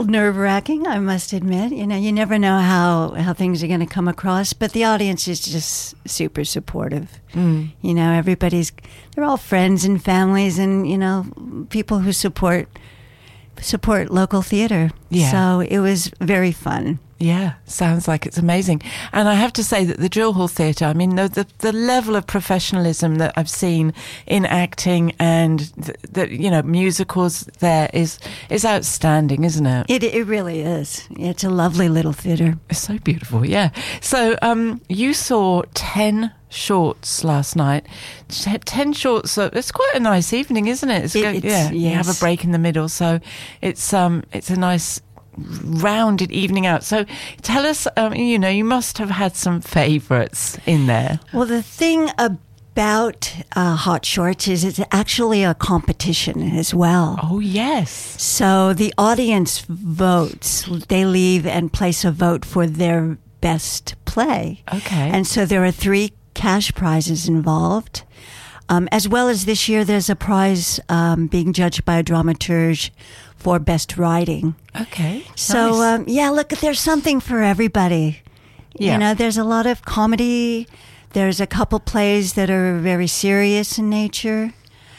little nerve-wracking, I must admit. You know, you never know how things are going to come across, but the audience is just super supportive. You know, they're all friends and families and, you know, people who support local theater. Yeah. So it was very fun. Yeah, sounds like it's amazing. And I have to say that the Drill Hall Theatre, I mean, the level of professionalism that I've seen in acting and the you know, musicals there is outstanding, isn't it? It really is. It's a lovely little theatre. It's so beautiful, yeah. So you saw 10 shorts last night. 10 shorts. So it's quite a nice evening, isn't it? Yes. You have a break in the middle, so it's a nice rounded evening out. So tell us, you know, you must have had some favourites in there. Well, the thing about Hot Shorts is it's actually a competition as well. Oh, yes. So the audience votes. They leave and place a vote for their best play. Okay. And so there are 3 cash prizes involved. As well as this year, there's a prize being judged by a dramaturge for best writing. Okay. So, nice. yeah, look, there's something for everybody. Yeah. You know, there's a lot of comedy. There's a couple plays that are very serious in nature.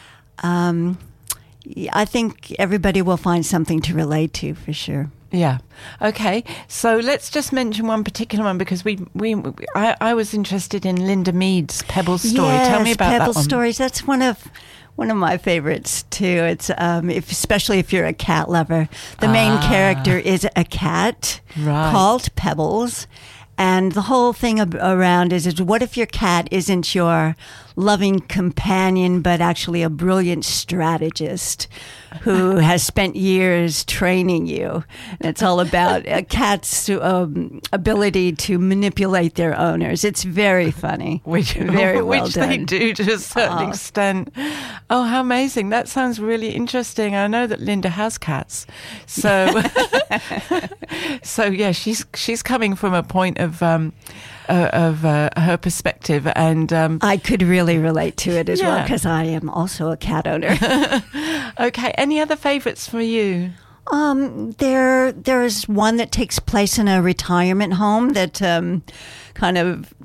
I think everybody will find something to relate to for sure. Yeah. Okay. So let's just mention one particular one because I was interested in Linda Mead's Pebble Story. Yes, Tell me about Pebble that one. Stories. That's one of my favorites too. It's especially if you're a cat lover. The main character is a cat called Pebbles. And the whole thing around is what if your cat isn't your loving companion, but actually a brilliant strategist who has spent years training you? And it's all about a cat's ability to manipulate their owners. It's very funny. Very well which done. they do to a certain extent. Oh, how amazing. That sounds really interesting. I know that Linda has cats. So, so yeah, she's coming from a point of her perspective, and I could really relate to it as well Yeah. because I am also a cat owner. Okay, any other favourites for you? There is one that takes place in a retirement home that kind of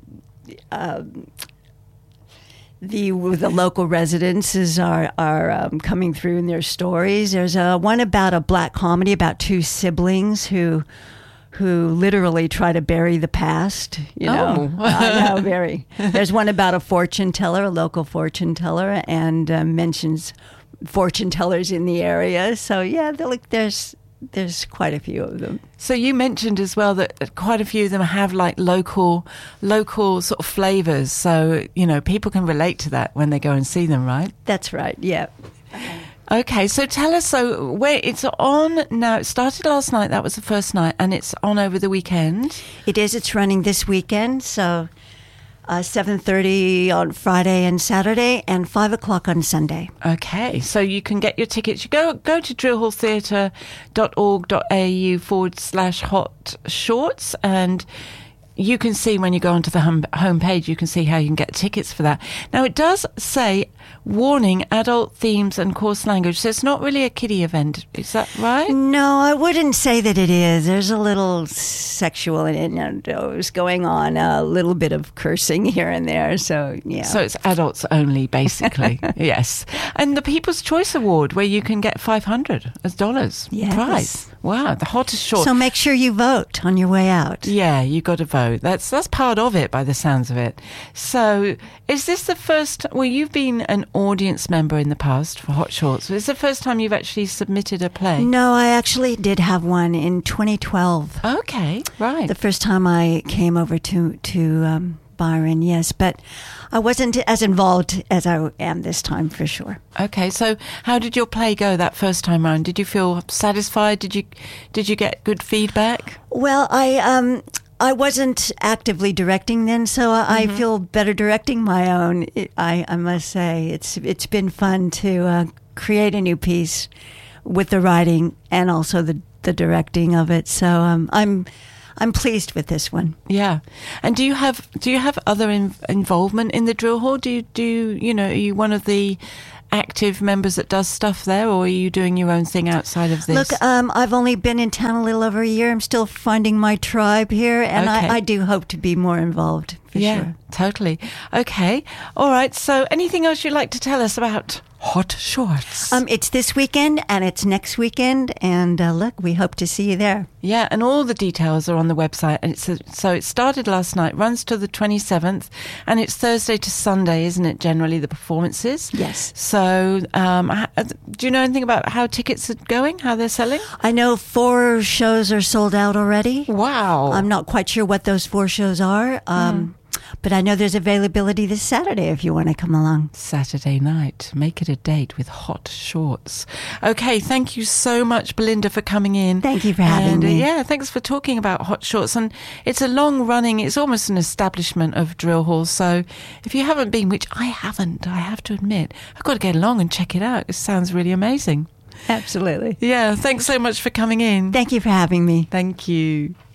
the local residences are coming through in their stories. There's one about a black comedy about 2 siblings who literally try to bury the past, you know. Oh. I know, very. There's one about a fortune teller, a local fortune teller, and mentions fortune tellers in the area. So, yeah, there's quite a few of them. So you mentioned as well that quite a few of them have like local sort of flavours. So, you know, people can relate to that when they go and see them, right? That's right, yeah. Okay, so tell us, so where it's on now, it started last night, that was the first night, and it's on over the weekend? It is, it's running this weekend, so 7:30 on Friday and Saturday, and 5 o'clock on Sunday. Okay, so you can get your tickets. You go to drillhalltheatre.org.au/hot shorts, and you can see when you go onto the homepage, you can see how you can get tickets for that. Now, it does say, warning, adult themes and coarse language, so it's not really a kiddie event. Is that right? No, I wouldn't say that it is. There's a little sexual innuendos going on, a little bit of cursing here and there, so yeah. So it's adults only, basically. Yes. And the People's Choice Award, where you can get $500 Yes. prize. Wow, the hottest short. So make sure you vote on your way out. Yeah, you got to vote. That's part of it, by the sounds of it. So, is this the first? Well, you've been an audience member in the past for Hot Shorts. Is this the first time you've actually submitted a play? No, I actually did have one in 2012. Okay, right. The first time I came over to Byron, yes, but I wasn't as involved as I am this time for sure. Okay, so how did your play go that first time round? Did you feel satisfied? Did you get good feedback? Well, I wasn't actively directing then, so I feel better directing my own. I must say it's been fun to create a new piece with the writing and also the directing of it. So I'm pleased with this one. Yeah, and do you have other involvement in the Drill Hall? Do you are you one of the active members that does stuff there, or are you doing your own thing outside of this? Look, I've only been in town a little over a year. I'm still finding my tribe here, and I do hope to be more involved, for sure. Totally. Okay. All right. So anything else you'd like to tell us about Hot Shorts? It's this weekend and it's next weekend, and look, we hope to see you there. Yeah, and all the details are on the website. And so it started last night, runs to the 27th, and it's Thursday to Sunday, isn't it, generally, the performances? Yes. So do you know anything about how tickets are going, how they're selling? I know 4 shows are sold out already. Wow. I'm not quite sure what those 4 shows are. But I know there's availability this Saturday if you want to come along. Saturday night. Make it a date with Hot Shorts. Okay, thank you so much, Belinda, for coming in. Thank you for having me. Yeah, thanks for talking about Hot Shorts. And it's a long-running, it's almost an establishment of drill halls. So if you haven't been, which I haven't, I have to admit, I've got to get along and check it out. It sounds really amazing. Absolutely. Yeah, thanks so much for coming in. Thank you for having me. Thank you.